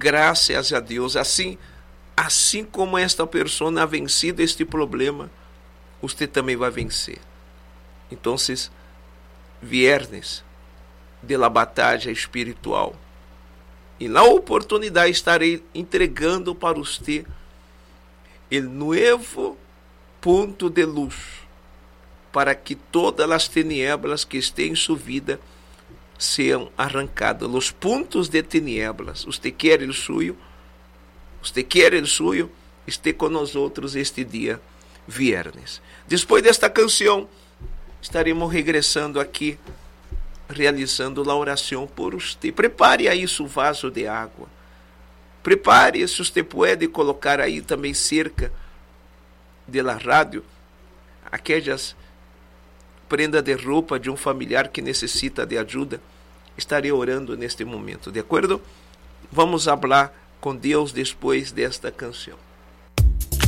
graças a Deus. Assim como esta pessoa ha vencido este problema, você também vai vencer. Então, viernes de la batalha espiritual. E na oportunidade estarei entregando para você o novo ponto de luz, para que todas as tinieblas que estão em sua vida sejam arrancadas. Os pontos de tinieblas. Você quer o suyo? Você quer o suyo? Esteja conosco este dia, viernes. Depois desta canção, estaremos regressando aqui, realizando a oração por você. Prepare aí seu vaso de água. Prepare, se você pode, colocar aí também cerca da rádio aquelas prendas de roupa de um familiar que necessita de ajuda. Estarei orando neste momento, de acordo? Vamos falar com Deus depois desta canção.